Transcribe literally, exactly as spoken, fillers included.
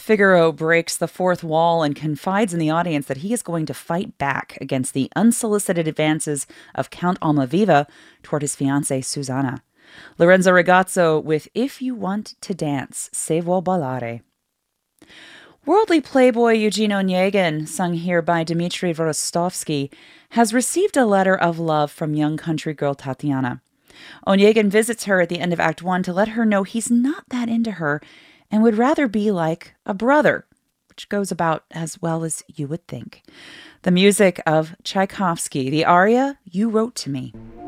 Figaro breaks the fourth wall and confides in the audience that he is going to fight back against the unsolicited advances of Count Almaviva toward his fiancée Susanna. Lorenzo Ragazzo with If You Want to Dance, Se Vuol Ballare. Worldly playboy Eugene Onegin, sung here by Dmitry Vorostovsky, has received a letter of love from young country girl Tatiana. Onegin visits her at the end of Act One to let her know he's not that into her and would rather be like a brother, which goes about as well as you would think. The music of Tchaikovsky, the aria You Wrote to Me.